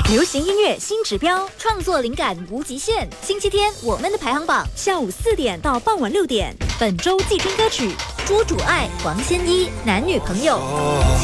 流行音乐新指标，创作灵感无极限。星期天我们的排行榜，下午4点到傍晚6点。本周季春歌曲：朱主爱、王仙一，男女朋友。